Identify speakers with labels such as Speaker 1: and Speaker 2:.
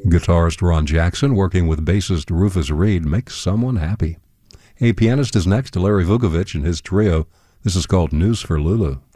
Speaker 1: Guitarist Ron Jackson working with bassist Rufus Reid makes someone happy. A pianist is next to Larry Vukovich and his trio. This is called News for Lulu.